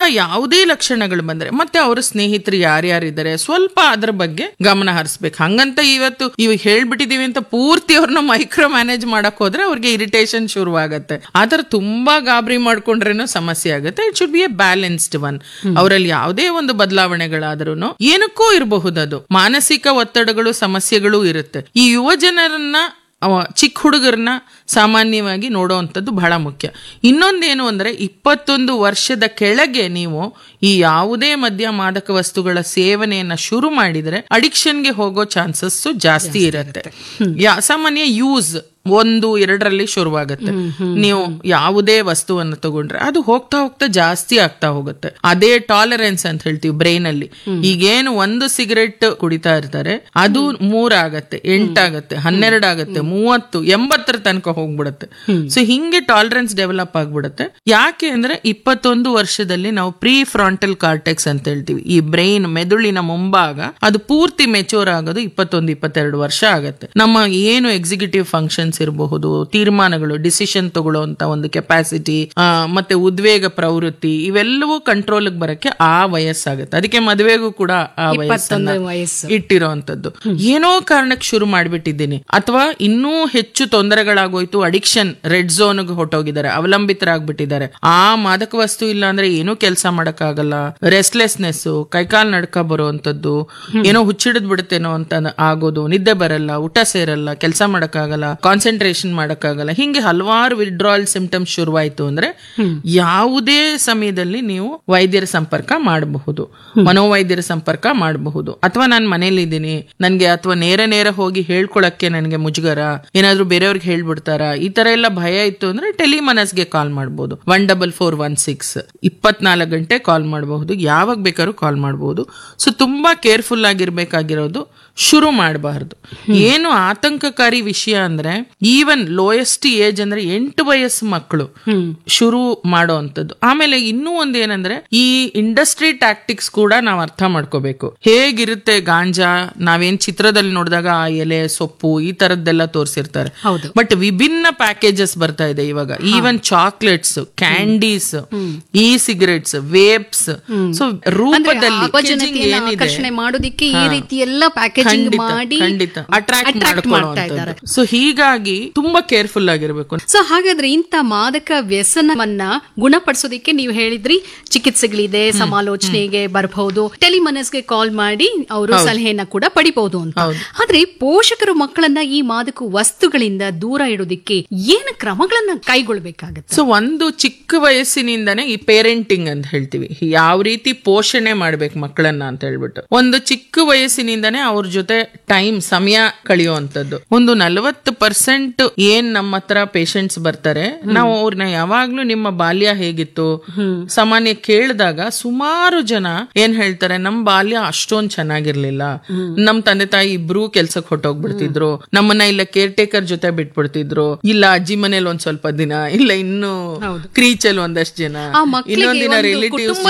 ಯಾವುದೇ ಲಕ್ಷಣಗಳು ಬಂದ್ರೆ ಮತ್ತೆ ಅವ್ರ ಸ್ನೇಹಿತರು ಯಾರ್ಯಾರಿದ್ದಾರೆ ಸ್ವಲ್ಪ ಅದ್ರ ಬಗ್ಗೆ ಗಮನ ಹರಿಸ್ಬೇಕು. ಹಂಗಂತ ಇವತ್ತು ಇವಾಗ ಹೇಳ್ಬಿಟ್ಟಿದೀವಿ ಅಂತ ಪೂರ್ತಿ ಅವ್ರನ್ನ ಮೈಕ್ರೋ ಮ್ಯಾನೇಜ್ ಮಾಡಕ್ ಹೋದ್ರೆ ಅವ್ರಿಗೆ ಇರಿಟೇಷನ್ ಶುರುವಾಗತ್ತೆ. ಆತರ ತುಂಬಾ ಗಾಬರಿ ಮಾಡ್ಕೊಂಡ್ರೇನು ಸಮಸ್ಯೆ ಆಗುತ್ತೆ. It should be A balanced one. ಅವರಲ್ಲಿ ಯಾವುದೇ ಒಂದು ಬದಲಾವಣೆಗಳಾದ್ರೂ ಏನಕ್ಕೂ ಇರಬಹುದದು. ಮಾನಸಿಕ ಒತ್ತಡಗಳು ಸಮಸ್ಯೆಗಳು ಇರುತ್ತೆ. ಈ ಯುವ ಜನರನ್ನ ಚಿಕ್ಕ ಹುಡುಗರನ್ನ ಸಾಮಾನ್ಯವಾಗಿ ನೋಡುವಂಥದ್ದು ಬಹಳ ಮುಖ್ಯ. ಇನ್ನೊಂದೇನು ಅಂದ್ರೆ 21 ವರ್ಷದ ಕೆಳಗೆ ನೀವು ಈ ಯಾವುದೇ ಮದ್ಯ ಮಾದಕ ವಸ್ತುಗಳ ಸೇವನೆಯನ್ನ ಶುರು ಮಾಡಿದ್ರೆ ಅಡಿಕ್ಷನ್ಗೆ ಹೋಗೋ ಚಾನ್ಸಸ್ ಜಾಸ್ತಿ ಇರುತ್ತೆ. ಸಾಮಾನ್ಯ ಯೂಸ್ 1-2ರಲ್ಲಿ ಶುರುವಾಗುತ್ತೆ. ನೀವು ಯಾವುದೇ ವಸ್ತುವನ್ನು ತಗೊಂಡ್ರೆ ಅದು ಹೋಗ್ತಾ ಹೋಗ್ತಾ ಜಾಸ್ತಿ ಆಗ್ತಾ ಹೋಗುತ್ತೆ. ಅದೇ ಟಾಲರೆನ್ಸ್ ಅಂತ ಹೇಳ್ತೀವಿ ಬ್ರೈನ್ ಅಲ್ಲಿ. ಈಗೇನು 1 ಸಿಗರೆಟ್ ಕುಡಿತಾ ಇರ್ತಾರೆ ಅದು 3 ಆಗತ್ತೆ, 8 ಆಗತ್ತೆ, 12 ಆಗತ್ತೆ, 30, 80 ತನಕ ಹೋಗ್ಬಿಡುತ್ತೆ. ಸೊ ಹಿಂಗೆ ಟಾಲರೆನ್ಸ್ ಡೆವಲಪ್ ಆಗ್ಬಿಡುತ್ತೆ. ಯಾಕೆ ಅಂದ್ರೆ 21 ವರ್ಷದಲ್ಲಿ ನಾವು ಪ್ರೀ ಫ್ರಾಂಟಲ್ ಕಾರ್ಟೆಕ್ಸ್ ಅಂತ ಹೇಳ್ತೀವಿ, ಈ ಬ್ರೈನ್ ಮೆದುಳಿನ ಮುಂಭಾಗ ಅದು ಪೂರ್ತಿ ಮೆಚೂರ್ ಆಗೋದು 21-22 ವರ್ಷ ಆಗತ್ತೆ. ನಮ್ಮ ಏನು ಎಕ್ಸಿಕ್ಯೂಟಿವ್ ಫಂಕ್ಷನ್ಸ್ ಇರಬಹುದು, ತೀರ್ಮಾನಗಳು, ಡಿಸಿಷನ್ ತಗೊಳ್ಳುವಂತ ಒಂದು ಕೆಪಾಸಿಟಿ, ಮತ್ತೆ ಉದ್ವೇಗ ಪ್ರವೃತ್ತಿ, ಇವೆಲ್ಲವೂ ಕಂಟ್ರೋಲ್ ಬರಕ್ಕೆ ಆ ವಯಸ್ಸಾಗುತ್ತೆ. ಅದಕ್ಕೆ ಮದುವೆಗೂ ಕೂಡ ಆ ವಯಸ್ಸನ್ನ ಇಟ್ಟಿರೋಂಥದ್ದು. ಏನೋ ಕಾರಣಕ್ಕೆ ಶುರು ಮಾಡ್ಬಿಟ್ಟಿದ್ದೀನಿ ಅಥವಾ ಇನ್ನೂ ಹೆಚ್ಚು ತೊಂದರೆಗಳಾಗೋಯ್ತು, ಅಡಿಕ್ಷನ್ ರೆಡ್ ಝೋನ್ ಹೊಟ್ಟೋಗಿದ್ದಾರೆ, ಅವಲಂಬಿತರಾಗ್ಬಿಟ್ಟಿದ್ದಾರೆ. ಆ ಮಾದಕ ವಸ್ತು ಇಲ್ಲ ಅಂದ್ರೆ ಏನೂ ಕೆಲಸ ಮಾಡಕ್ಕಾಗಲ್ಲ, ರೆಸ್ಟ್ಲೆಸ್ನೆಸ್, ಕೈಕಾಲ್ ನಡ್ಕ ಬರುವಂತದ್ದು, ಏನೋ ಹುಚ್ಚಿಡಿದ್ ಬಿಡುತ್ತೇನೋ ಅಂತ ಆಗೋದು, ನಿದ್ದೆ ಬರಲ್ಲ, ಊಟ ಸೇರಲ್ಲ, ಕೆಲಸ ಮಾಡಕ್ಕಾಗಲ್ಲ, ಕಾನ್ಸಂಟ್ರೇಷನ್ ಮಾಡಕ್ಕಾಗಲ್ಲ. ಹಿಂಗೆ ಹಲವಾರು ವಿಡ್ರಾಲ್ ಸಿಂಪ್ಟಮ್ಸ್ ಶುರುವಾಯ್ತು ಅಂದ್ರೆ ಯಾವುದೇ ಸಮಯದಲ್ಲಿ ನೀವು ವೈದ್ಯರ ಸಂಪರ್ಕ ಮಾಡಬಹುದು, ಮನೋವೈದ್ಯರ ಸಂಪರ್ಕ ಮಾಡಬಹುದು. ಅಥವಾ ನಾನು ಮನೇಲಿ ಇದ್ದೀನಿ ನನ್ಗೆ, ಅಥವಾ ನೇರ ಹೋಗಿ ಹೇಳ್ಕೊಳಕ್ಕೆ ನನ್ಗೆ ಮುಜುಗರ, ಏನಾದ್ರೂ ಬೇರೆಯವ್ರಿಗೆ ಹೇಳ್ಬಿಡ್ತಾರ, ಈ ತರ ಎಲ್ಲ ಭಯ ಇತ್ತು ಅಂದ್ರೆ ಟೆಲಿಮನಸ್ಗೆ ಕಾಲ್ ಮಾಡಬಹುದು. 14416 24 ಗಂಟೆ ಕಾಲ್ ಮಾಡಬಹುದು, ಯಾವಾಗ ಬೇಕಾದ್ರೂ ಕಾಲ್ ಮಾಡಬಹುದು. ಸೊ ತುಂಬಾ ಕೇರ್ಫುಲ್ ಆಗಿರ್ಬೇಕಾಗಿರೋದು, ಶುರು ಮಾಡಬಾರದು. ಏನು ಆತಂಕಕಾರಿ ವಿಷಯ ಅಂದ್ರೆ ಈವನ್ ಲೋಯೆಸ್ಟ್ ಏಜ್ ಅಂದ್ರೆ 8 ವಯಸ್ಸು ಮಕ್ಕಳು ಶುರು ಮಾಡೋ ಅಂತದ್ದು. ಆಮೇಲೆ ಇನ್ನೂ ಒಂದ್ ಏನಂದ್ರೆ ಈ ಇಂಡಸ್ಟ್ರಿ ಟ್ಯಾಕ್ಟಿಕ್ಸ್ ಕೂಡ ನಾವ್ ಅರ್ಥ ಮಾಡ್ಕೋಬೇಕು. ಹೇಗಿರುತ್ತೆ ಗಾಂಜಾ, ನಾವೇನ್ ಚಿತ್ರದಲ್ಲಿ ನೋಡಿದಾಗ ಆ ಎಲೆ ಸೊಪ್ಪು ಈ ತರದ್ದೆಲ್ಲ ತೋರಿಸಿರ್ತಾರೆ, ಬಟ್ ವಿಭಿನ್ನ ಪ್ಯಾಕೇಜಸ್ ಬರ್ತಾ ಇದೆ ಇವಾಗ. ಈವನ್ ಚಾಕ್ಲೇಟ್ಸ್, ಕ್ಯಾಂಡೀಸ್, ಈ ಸಿಗರೆಟ್ಸ್, ವೇಪ್ಸ್, ಸೊ ರೂಪದಲ್ಲಿ ಆಕರ್ಷಣೆ ಮಾಡೋದಿಕ್ಕೆ ಈ ರೀತಿ ಎಲ್ಲ ಪ್ಯಾಕೇಜಿಂಗ್ ಮಾಡಿ ಅಟ್ರಾಕ್ಟ್ ಮಾಡ್ತಾ ಇದ್ದಾರೆ. ಸೊ ಹೀಗಾಗಿ ತುಂಬಾ ಕೇರ್ಫುಲ್ ಆಗಿರ್ಬೇಕು. ಸೊ ಹಾಗಾದ್ರೆ ಇಂಥ ಮಾದಕ ವ್ಯಸನವನ್ನ ಗುಣಪಡಿಸೋದಿಕ್ಕೆ ನೀವು ಹೇಳಿದ್ರಿ ಚಿಕಿತ್ಸೆಗಳಿದೆ, ಸಮಾಲೋಚನೆಗೆ ಬರಬಹುದು, ಟೆಲಿಮನಸ್ಗೆ ಕಾಲ್ ಮಾಡಿ ಅವರು ಸಲಹೆಯನ್ನ ಕೂಡ ಪಡಿಬಹುದು ಅಂತ. ಆದ್ರೆ ಪೋಷಕರು ಮಕ್ಕಳನ್ನ ಈ ಮಾದಕ ವಸ್ತುಗಳಿಂದ ದೂರ ಇಡೋದಿಕ್ಕೆ ಏನು ಕ್ರಮಗಳನ್ನ ಕೈಗೊಳ್ಬೇಕಾಗತ್ತೆ? ಸೊ ಒಂದು ಚಿಕ್ಕ ವಯಸ್ಸಿನಿಂದನೇ ಈ ಪೇರೆಂಟಿಂಗ್ ಅಂತ ಹೇಳ್ತೀವಿ, ಯಾವ ರೀತಿ ಪೋಷಣೆ ಮಾಡ್ಬೇಕು ಮಕ್ಕಳನ್ನ ಅಂತ ಹೇಳ್ಬಿಟ್ಟು ಒಂದು ಚಿಕ್ಕ ವಯಸ್ಸಿನಿಂದನೇ ಅವ್ರ ಜೊತೆ ಸಮಯ ಕಳೆಯುವಂತದ್ದು. ಒಂದು 40% ಏನ್ ನಮ್ಮ ಹತ್ರ ಪೇಷಂಟ್ಸ್ ಬರ್ತಾರೆ, ನಾವು ಅವ್ರನ್ನ ಯಾವಾಗ್ಲೂ ನಿಮ್ಮ ಬಾಲ್ಯ ಹೇಗಿತ್ತು ಸಾಮಾನ್ಯ ಕೇಳಿದಾಗ ಸುಮಾರು ಜನ ಏನ್ ಹೇಳ್ತಾರೆ, ನಮ್ ಬಾಲ್ಯ ಅಷ್ಟೊಂದ್ ಚೆನ್ನಾಗಿರ್ಲಿಲ್ಲ, ನಮ್ ತಂದೆ ತಾಯಿ ಇಬ್ರು ಕೆಲ್ಸಕ್ಕೆ ಹೊಟ್ಟೋಗ್ಬಿಡ್ತಿದ್ರು, ನಮ್ಮನ್ನ ಇಲ್ಲ ಕೇರ್ ಟೇಕರ್ ಜೊತೆ ಬಿಟ್ಬಿಡ್ತಿದ್ರು, ಇಲ್ಲ ಅಜ್ಜಿ ಮನೇಲಿ ಒಂದ್ ಸ್ವಲ್ಪ ದಿನ, ಇಲ್ಲ ಇನ್ನು ಕ್ರೀಚಲ್ ಒಂದಷ್ಟು ಜನ, ಇನ್ನೊಂದ್ ದಿನ ರಿಲೇಟಿವ್ಸ್,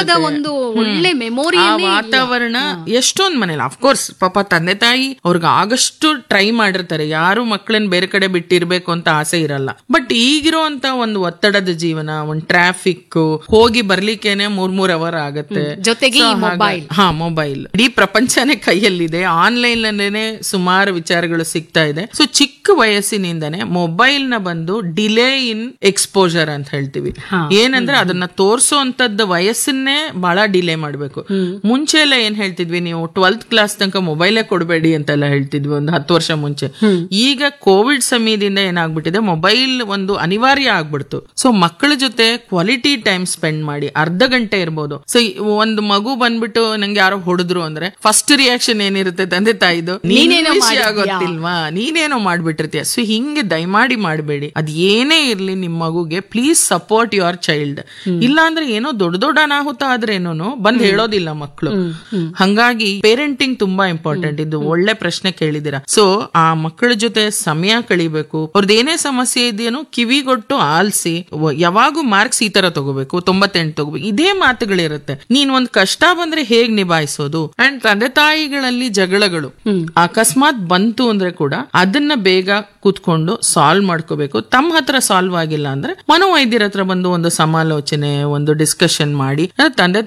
ಆ ವಾತಾವರಣ ಎಷ್ಟೊಂದ್ ಮನೇಲಿ. ಅಫ್ಕೋರ್ಸ್ ಪಾಪ ತಂದೆ ತಾಯಿ ಅವ್ರಿಗೆ ಆಗಷ್ಟು ಟ್ರೈ ಮಾಡಿರ್ತಾರೆ, ಯಾರು ಮಕ್ಕಳನ್ನ ಬೇರೆ ಕಡೆ ಬಿಟ್ಟಿರ್ಬೇಕು ಅಂತ ಆಸೆ ಇರಲ್ಲ. ಬಟ್ ಈಗಿರುವಂತ ಒಂದು ಒತ್ತಡದ ಜೀವನ, ಒಂದು ಟ್ರಾಫಿಕ್, ಹೋಗಿ ಬರ್ಲಿಕ್ಕೇನೆ 3 ಅವರ್ ಆಗತ್ತೆ, ಜೊತೆಗೆ ಮೊಬೈಲ್, ಇಡೀ ಪ್ರಪಂಚನೇ ಕೈಯಲ್ಲಿದೆ, ಆನ್ಲೈನ್ ಅಲ್ಲೇನೆ ಸುಮಾರು ವಿಚಾರಗಳು ಸಿಗ್ತಾ ಇದೆ. ಸೊ ಚಿಕ್ಕ ವಯಸ್ಸಿನಿಂದನೇ ಮೊಬೈಲ್ ನ ಬಂದು ಡಿಲೇ ಇನ್ ಎಕ್ಸ್ಪೋಜರ್ ಅಂತ ಹೇಳ್ತೀವಿ. ಏನಂದ್ರೆ ಅದನ್ನ ತೋರ್ಸೋಂತದ್ದು ವಯಸ್ಸನ್ನೇ ಬಹಳ ಡಿಲೇ ಮಾಡ್ಬೇಕು. ಮುಂಚೆ ಎಲ್ಲ ಏನ್ ಹೇಳ್ತಿದ್ವಿ, ನೀವು 12th ಕ್ಲಾಸ್ ತನಕ ಮೊಬೈಲೇ ಕೊಡಬೇಡಿ ಅಂತೆಲ್ಲ ಹೇಳ್ತಿದ್ವಿ ಒಂದು 10 ವರ್ಷ ಮುಂಚೆ. ಈಗ ಕೋವಿಡ್ ಸಮಯದಿಂದ ಏನಾಗ್ಬಿಟ್ಟಿದೆ, ಮೊಬೈಲ್ ಒಂದು ಅನಿವಾರ್ಯ ಆಗ್ಬಿಡ್ತು. ಸೊ ಮಕ್ಕಳ ಜೊತೆ ಕ್ವಾಲಿಟಿ ಟೈಮ್ ಸ್ಪೆಂಡ್ ಮಾಡಿ, ಅರ್ಧ ಗಂಟೆ ಇರ್ಬೋದು. ಸೊ ಒಂದು ಮಗು ಬಂದ್ಬಿಟ್ಟು ನಂಗೆ ಯಾರೋ ಹೊಡೆದ್ರು ಅಂದ್ರೆ ಫಸ್ಟ್ ರಿಯಾಕ್ಷನ್ ಏನಿರುತ್ತೆ ತಂದೆ ತಾಯಿದು, ನೀನೇನೋ ಗೊತ್ತಿಲ್ವಾ, ನೀನೇನೋ ಮಾಡ್ಬಿಟ್ಟಿರ್ತೀಯ. ಸೊ ಹಿಂಗೆ ದಯಮಾಡಿ ಮಾಡಬೇಡಿ. ಅದ್ ಏನೇ ಇರ್ಲಿ ನಿಮ್ ಮಗುಗೆ ಪ್ಲೀಸ್ ಸಪೋರ್ಟ್ ಯುವರ್ ಚೈಲ್ಡ್. ಇಲ್ಲ ಅಂದ್ರೆ ಏನೋ ದೊಡ್ಡ ಅನಾಹುತ ಆದ್ರೇನು ಬಂದ್ ಹೇಳೋದಿಲ್ಲ ಮಕ್ಕಳು. ಹಂಗಾಗಿ ಪೇರೆಂಟಿಂಗ್ ತುಂಬಾ ಇಂಪಾರ್ಟೆಂಟ್. ಇದು ಒಳ್ಳೆ ಪ್ರಶ್ನೆ ಕೇಳಿದಿರಾ. ಸೊ ಆ ಮಕ್ಕಳ ಜೊತೆ ಸಮಯ ಕಳಿಬೇಕು. ಅವ್ರದ್ದು ಏನೇ ಸಮಸ್ಯೆ ಇದೆಯೇನೋ ಕಿವಿಗೊಟ್ಟು ಆಲ್ಸಿ, ಯಾವಾಗೂ ಮಾರ್ಕ್ಸ್ ಈ ತರ ತಗೋಬೇಕು, 98 ತಗೋಬೇಕು, ಇದೇ ಮಾತುಗಳಿರುತ್ತೆ. ನೀನ್ ಒಂದ್ ಕಷ್ಟ ಬಂದ್ರೆ ಹೇಗ್ ನಿಭಾಯಿಸೋದು. ಅಂಡ್ ತಂದೆ ತಾಯಿಗಳಲ್ಲಿ ಜಗಳಗಳು ಅಕಸ್ಮಾತ್ ಬಂತು ಅಂದ್ರೆ ಕೂಡ ಅದನ್ನ ಬೇಗ ಕೂತ್ಕೊಂಡು ಸಾಲ್ವ್ ಮಾಡ್ಕೋಬೇಕು. ತಮ್ಮ ಹತ್ರ ಸಾಲ್ವ್ ಆಗಿಲ್ಲ ಅಂದ್ರೆ ಮನೋವೈದ್ಯರ ಹತ್ರ ಬಂದು ಒಂದು ಸಮಾಲೋಚನೆ, ಒಂದು ಡಿಸ್ಕಷನ್ ಮಾಡಿ ತಂದೆ